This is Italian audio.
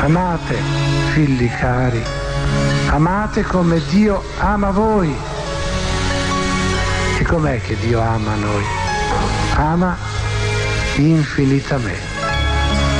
Amate, figli cari, amate come Dio ama voi. E com'è che Dio ama noi? Ama infinitamente.